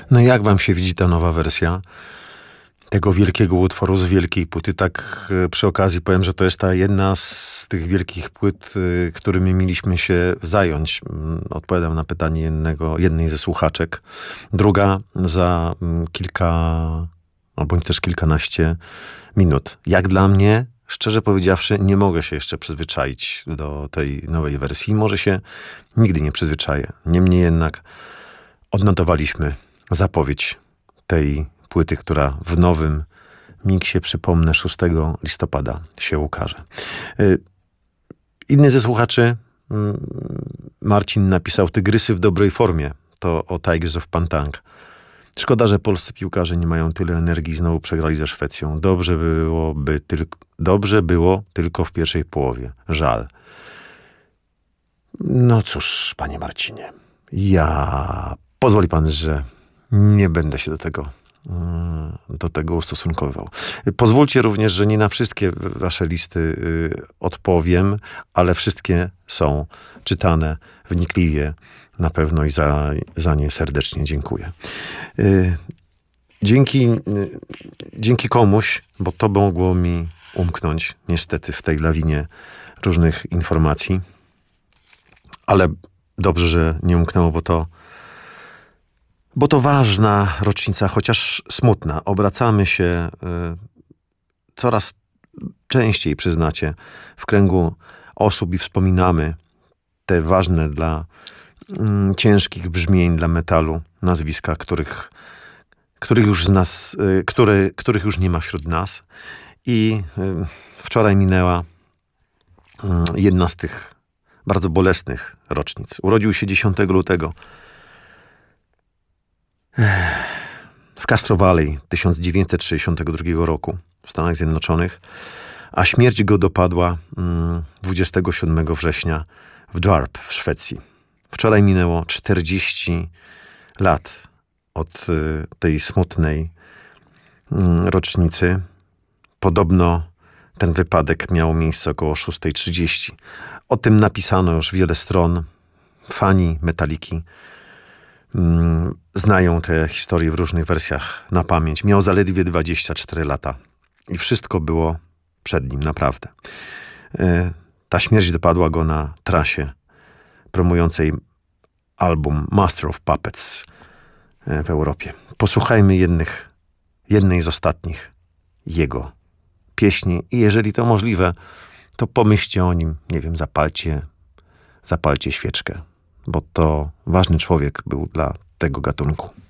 No jak wam się widzi ta nowa wersja tego wielkiego utworu z wielkiej płyty? Tak przy okazji powiem, że to jest ta jedna z tych wielkich płyt, którymi mieliśmy się zająć. Odpowiadam na pytanie jednej ze słuchaczek. Druga za kilka, albo też kilkanaście minut. Jak dla mnie, szczerze powiedziawszy, nie mogę się jeszcze przyzwyczaić do tej nowej wersji. Może się nigdy nie przyzwyczaję. Niemniej jednak odnotowaliśmy zapowiedź tej płyty, która w nowym miksie, przypomnę, 6 listopada się ukaże. Inny ze słuchaczy, Marcin, napisał: Tygrysy w dobrej formie. To o Tigers of Pantang. Szkoda, że polscy piłkarze nie mają tyle energii i znowu przegrali ze Szwecją. Dobrze było tylko w pierwszej połowie. Żal. No cóż, panie Marcinie, pozwoli pan, że nie będę się do tego ustosunkowywał. Pozwólcie również, że nie na wszystkie wasze listy odpowiem, ale wszystkie są czytane wnikliwie na pewno i za nie serdecznie dziękuję. Dzięki komuś, bo to mogło mi umknąć niestety w tej lawinie różnych informacji, ale dobrze, że nie umknęło, bo to ważna rocznica, chociaż smutna. Obracamy się coraz częściej, przyznacie, w kręgu osób i wspominamy te ważne dla ciężkich brzmień, dla metalu nazwiska, których już nie ma wśród nas. I wczoraj minęła jedna z tych bardzo bolesnych rocznic. Urodził się 10 lutego w Castro Valley 1962 roku w Stanach Zjednoczonych, a śmierć go dopadła 27 września w Dwarp w Szwecji. Wczoraj minęło 40 lat od tej smutnej rocznicy. Podobno ten wypadek miał miejsce około 6:30. O tym napisano już wiele stron. Fani Metaliki znają te historie w różnych wersjach na pamięć. Miał zaledwie 24 lata i wszystko było przed nim, naprawdę. Ta śmierć dopadła go na trasie promującej album Master of Puppets w Europie. Posłuchajmy jednej z ostatnich jego pieśni i jeżeli to możliwe, to pomyślcie o nim, nie wiem, zapalcie świeczkę, bo to ważny człowiek był dla tego gatunku.